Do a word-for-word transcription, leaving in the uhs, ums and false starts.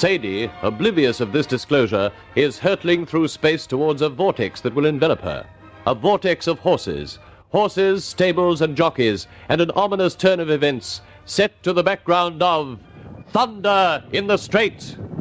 Sadie, oblivious of this disclosure, is hurtling through space towards a vortex that will envelop her. A vortex of horses. Horses, stables, and jockeys, and an ominous turn of events set to the background of Thunder in the Strait.